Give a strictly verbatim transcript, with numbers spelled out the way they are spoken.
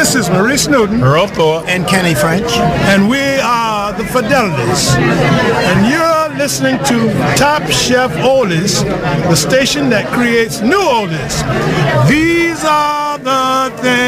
This is Maurice Newton, Earl Thor, and Kenny French, and we are the Fidelities, and you're listening to Top Chef Oldies, the station that creates new oldies. These are the things